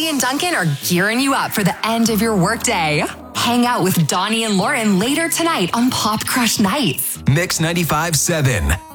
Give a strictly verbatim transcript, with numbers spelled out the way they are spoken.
Ellie and Duncan are gearing you up for the end of your workday. Hang out with Donnie and Lauren later tonight on Pop Crush Nights. Mix ninety-five point seven.